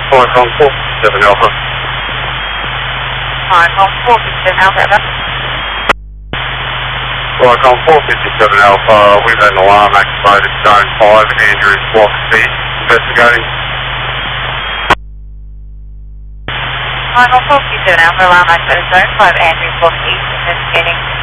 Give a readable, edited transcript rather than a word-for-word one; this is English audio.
Icon 457 Alpha. Icon 457 Alpha. Icon 457 Alpha, we've had an alarm activated, zone 5, Andrews Block C, investigating. Icon 457 Alpha, alarm activated, zone 5, Andrews Block E, investigating.